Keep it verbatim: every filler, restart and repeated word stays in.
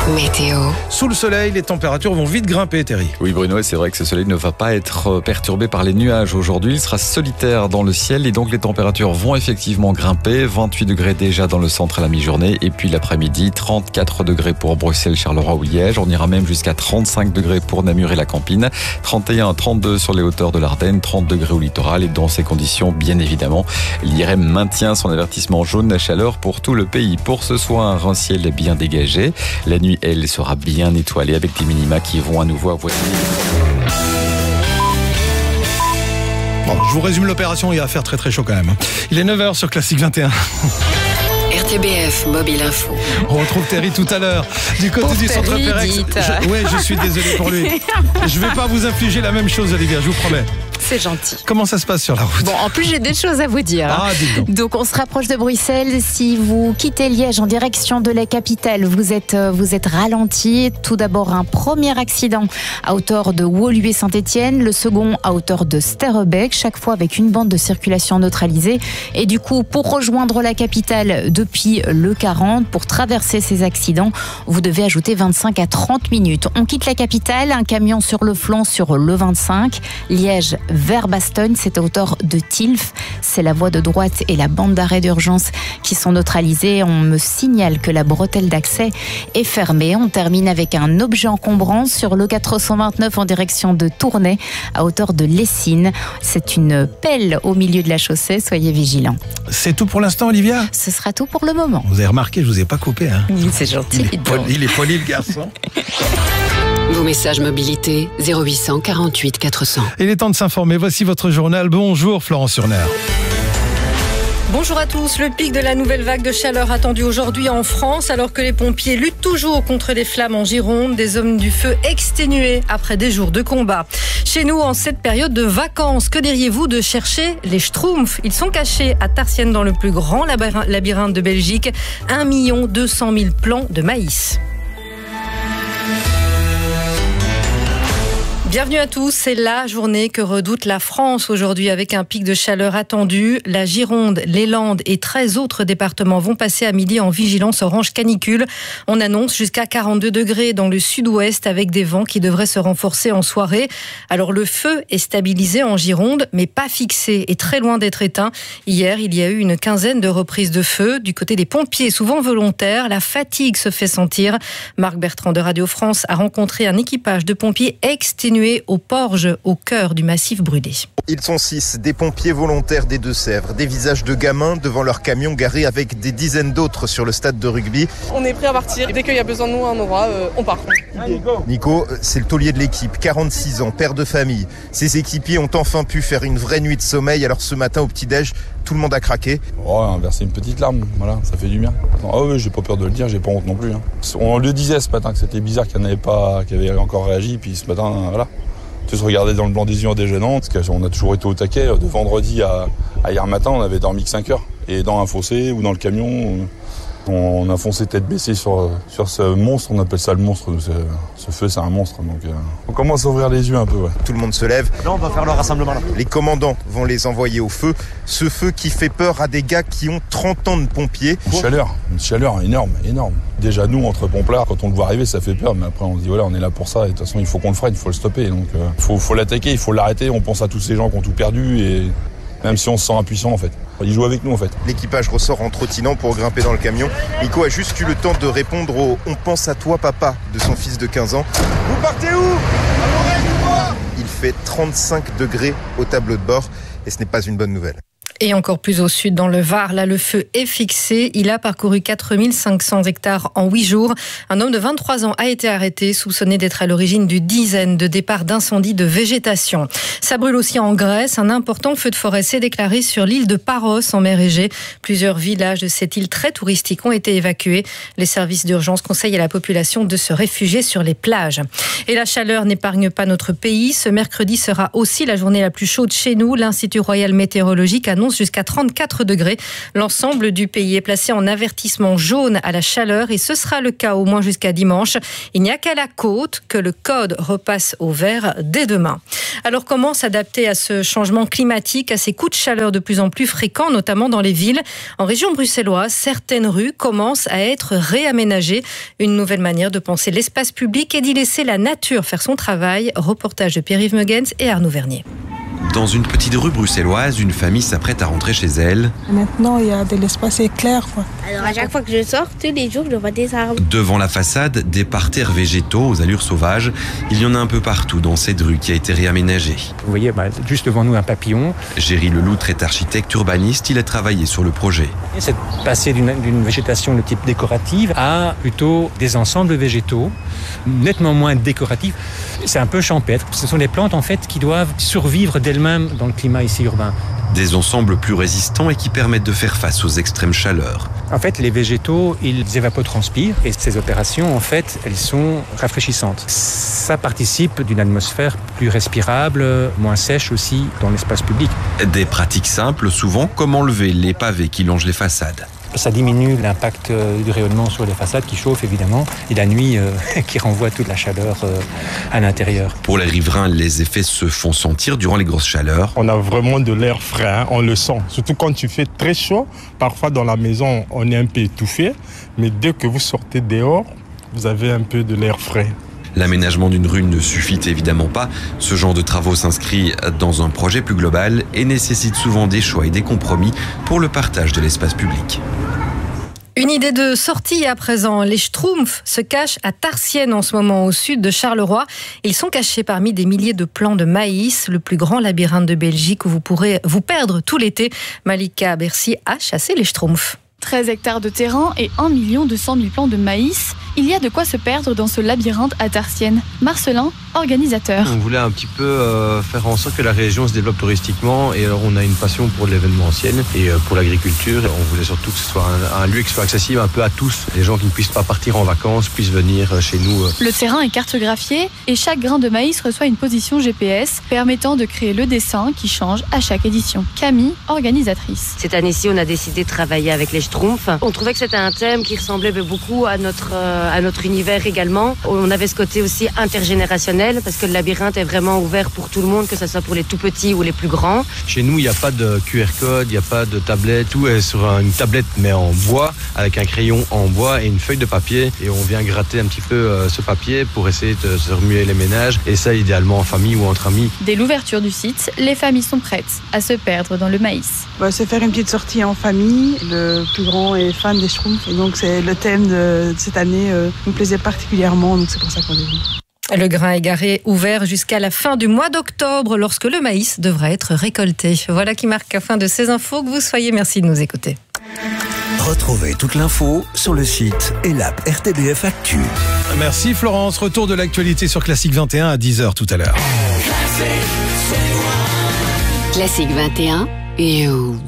Météo. Sous le soleil, les températures vont vite grimper, Terry. Oui Bruno, c'est vrai que ce soleil ne va pas être perturbé par les nuages aujourd'hui. Il sera solitaire dans le ciel et donc les températures vont effectivement grimper. vingt-huit degrés déjà dans le centre à la mi-journée. Et puis l'après-midi, trente-quatre degrés pour Bruxelles, Charleroi ou Liège. On ira même jusqu'à trente-cinq degrés pour Namur et la Campine. trente et un à trente-deux sur les hauteurs de l'Ardenne. trente degrés au littoral. Et dans ces conditions, bien évidemment, l'I R M maintient son avertissement jaune à chaleur pour tout le pays. Pour ce soir, un ciel bien dégagé. La nuit, elle, sera bien étoilée avec des minima qui vont à nouveau avoisiner. Bon, je vous résume l'opération, il va faire très très chaud quand même. Il est neuf heures sur Classique vingt et un. R T B F Mobile Info. On retrouve Terry tout à l'heure du côté Pour du centre Terry, Pérex. dites. Je, ouais, je suis désolé pour lui. Je vais pas vous infliger la même chose, Olivia, je vous promets. C'est gentil. Comment ça se passe sur la route? Bon, en plus, j'ai des choses à vous dire. Ah, dites donc. Donc, on se rapproche de Bruxelles. Si vous quittez Liège en direction de la capitale, vous êtes, vous êtes ralenti. Tout d'abord, un premier accident à hauteur de Woluwe-Saint-Étienne. Le second à hauteur de Sterrebeek, chaque fois avec une bande de circulation neutralisée. Et du coup, pour rejoindre la capitale depuis le quarante, pour traverser ces accidents, vous devez ajouter vingt-cinq à trente minutes. On quitte la capitale, un camion sur le flanc sur le vingt-cinq. Liège vers Bastogne, c'est à hauteur de Tilf. C'est la voie de droite et la bande d'arrêt d'urgence qui sont neutralisées. On me signale que la bretelle d'accès est fermée. On termine avec un objet encombrant sur le quatre cent vingt-neuf en direction de Tournai, à hauteur de Lessines. C'est une pelle au milieu de la chaussée. Soyez vigilants. C'est tout pour l'instant, Olivia? Ce sera tout pour le moment. Vous avez remarqué, je vous ai pas coupé. Hein. C'est gentil. Il est poli, il est poli le garçon. Vos messages mobilité zéro huit cent quarante-huit quatre cents. Il est temps de s'informer. Voici votre journal. Bonjour Florence Surner. Bonjour à tous. Le pic de la nouvelle vague de chaleur attendu aujourd'hui en France, alors que les pompiers luttent toujours contre les flammes en Gironde, des hommes du feu exténués après des jours de combat. Chez nous, en cette période de vacances, que diriez-vous de chercher les Schtroumpfs? Ils sont cachés à Tarsienne dans le plus grand labyrinthe de Belgique. un million deux cent mille plants de maïs. Bienvenue à tous, c'est la journée que redoute la France aujourd'hui avec un pic de chaleur attendu. La Gironde, les Landes et treize autres départements vont passer à midi en vigilance orange canicule. On annonce jusqu'à quarante-deux degrés dans le sud-ouest avec des vents qui devraient se renforcer en soirée. Alors le feu est stabilisé en Gironde mais pas fixé et très loin d'être éteint. Hier, il y a eu une quinzaine de reprises de feu. Du côté des pompiers, souvent volontaires, la fatigue se fait sentir. Marc Bertrand de Radio France a rencontré un équipage de pompiers exténués au Porge, au cœur du massif brûlé. Ils sont six, des pompiers volontaires des Deux-Sèvres, des visages de gamins devant leur camion garé avec des dizaines d'autres sur le stade de rugby. On est prêt à partir. Dès qu'il y a besoin de nous à un endroit, euh, on part. Nico, c'est le taulier de l'équipe, quarante-six ans, père de famille. Ses équipiers ont enfin pu faire une vraie nuit de sommeil, alors ce matin au petit-déj, tout le monde a craqué. Oh, verser une petite larme, voilà, ça fait du bien. Ah oui, j'ai pas peur de le dire, j'ai pas honte non plus. Hein. On le disait ce matin que c'était bizarre qu'il n'y en avait pas, qu'il y avait encore réagi, puis ce matin, voilà. Tous regarder dans le blanc des yeux en déjeunant, parce qu'on a toujours été au taquet. De vendredi à, à hier matin, on avait dormi que cinq heures. Et dans un fossé ou dans le camion, on a foncé tête baissée sur, sur ce monstre, on appelle ça le monstre. Ce, ce feu, c'est un monstre. Donc euh, on commence à ouvrir les yeux un peu. Ouais. Tout le monde se lève. Là, on va faire le rassemblement. Là. Les commandants vont les envoyer au feu. Ce feu qui fait peur à des gars qui ont trente ans de pompiers. Une chaleur, une chaleur énorme, énorme. Déjà, nous, entre pomplards, quand on le voit arriver, ça fait peur. Mais après, on se dit, voilà, on est là pour ça. Et de toute façon, il faut qu'on le freine, il faut le stopper. Donc, il euh, faut, faut l'attaquer, il faut l'arrêter. On pense à tous ces gens qui ont tout perdu. Et même si on se sent impuissant, en fait. Ils jouent avec nous, en fait. L'équipage ressort en trottinant pour grimper dans le camion. Nico a juste eu le temps de répondre au « On pense à toi, papa » de son fils de quinze ans. Vous partez où? Il fait trente-cinq degrés au tableau de bord et ce n'est pas une bonne nouvelle. Et encore plus au sud, dans le Var, là, le feu est fixé. Il a parcouru quatre mille cinq cents hectares en huit jours. Un homme de vingt-trois ans a été arrêté, soupçonné d'être à l'origine d'une dizaine de départs d'incendies de végétation. Ça brûle aussi en Grèce. Un important feu de forêt s'est déclaré sur l'île de Paros, en mer Égée. Plusieurs villages de cette île très touristique ont été évacués. Les services d'urgence conseillent à la population de se réfugier sur les plages. Et la chaleur n'épargne pas notre pays. Ce mercredi sera aussi la journée la plus chaude chez nous. L'Institut Royal Météorologique annonce Valence jusqu'à trente-quatre degrés. L'ensemble du pays est placé en avertissement jaune à la chaleur et ce sera le cas au moins jusqu'à dimanche. Il n'y a qu'à la côte que le code repasse au vert dès demain. Alors comment s'adapter à ce changement climatique, à ces coups de chaleur de plus en plus fréquents, notamment dans les villes? En région bruxelloise, certaines rues commencent à être réaménagées. Une nouvelle manière de penser l'espace public et d'y laisser la nature faire son travail. Reportage de Pierre-Yves Megens et Arnaud Vernier. Dans une petite rue bruxelloise, une famille s'apprête à rentrer chez elle. Maintenant, il y a de l'espace éclair, quoi. Alors à chaque fois que je sors, tous les jours, je vois des arbres. Devant la façade, des parterres végétaux aux allures sauvages. Il y en a un peu partout dans cette rue qui a été réaménagée. Vous voyez, bah, juste devant nous, un papillon. Géry Leloutre est architecte urbaniste. Il a travaillé sur le projet. C'est passer d'une, d'une végétation de type décorative à plutôt des ensembles végétaux, nettement moins décoratifs. C'est un peu champêtre. Ce sont des plantes en fait qui doivent survivre d'elles-mêmes dans le climat ici urbain. Des ensembles plus résistants et qui permettent de faire face aux extrêmes chaleurs. En fait, les végétaux, ils évapotranspirent et ces opérations, en fait, elles sont rafraîchissantes. Ça participe d'une atmosphère plus respirable, moins sèche aussi dans l'espace public. Des pratiques simples, souvent, comme enlever les pavés qui longent les façades. Ça diminue l'impact du rayonnement sur les façades qui chauffent évidemment et la nuit euh, qui renvoie toute la chaleur euh, à l'intérieur. Pour les riverains, les effets se font sentir durant les grosses chaleurs. On a vraiment de l'air frais, hein, on le sent. Surtout quand il fait très chaud. Parfois dans la maison, on est un peu étouffé. Mais dès que vous sortez dehors, vous avez un peu de l'air frais. L'aménagement d'une rue ne suffit évidemment pas. Ce genre de travaux s'inscrit dans un projet plus global et nécessite souvent des choix et des compromis pour le partage de l'espace public. Une idée de sortie à présent. Les Schtroumpfs se cachent à Tarsienne en ce moment, au sud de Charleroi. Ils sont cachés parmi des milliers de plants de maïs, le plus grand labyrinthe de Belgique où vous pourrez vous perdre tout l'été. Malika Bercy a chassé les Schtroumpfs. treize hectares de terrain et un million deux cent mille plants de maïs. Il y a de quoi se perdre dans ce labyrinthe à Tarsienne. Marcelin, organisateur. On voulait un petit peu euh, faire en sorte que la région se développe touristiquement et alors on a une passion pour l'événementiel et euh, pour l'agriculture. On voulait surtout que ce soit un, un lieu qui soit accessible un peu à tous. Les gens qui ne puissent pas partir en vacances puissent venir euh, chez nous. Euh. Le terrain est cartographié et chaque grain de maïs reçoit une position G P S permettant de créer le dessin qui change à chaque édition. Camille, organisatrice. Cette année-ci, on a décidé de travailler avec les Schtroumpfs. On trouvait que c'était un thème qui ressemblait beaucoup à notre, euh, à notre univers également. On avait ce côté aussi intergénérationnel parce que le labyrinthe est vraiment ouvert pour tout le monde, que ce soit pour les tout petits ou les plus grands. Chez nous, il n'y a pas de Q R code, il n'y a pas de tablette. Tout est sur une tablette mais en bois, avec un crayon en bois et une feuille de papier. Et on vient gratter un petit peu euh, ce papier pour essayer de se remuer les ménages. Et ça, idéalement en famille ou entre amis. Dès l'ouverture du site, les familles sont prêtes à se perdre dans le maïs. Bah, c'est faire une petite sortie en famille. Le plus grand est fan des Schtroumpfs. Et donc, c'est le thème de cette année euh, nous plaisait particulièrement. Donc, c'est pour ça qu'on est venu. Le grain égaré ouvert jusqu'à la fin du mois d'octobre, lorsque le maïs devra être récolté. Voilà qui marque la fin de ces infos. Que vous soyez, merci de nous écouter. Retrouvez toute l'info sur le site et l'app R T B F Actu. Merci Florence. Retour de l'actualité sur Classique vingt et un à dix heures tout à l'heure. Classique vingt et un et où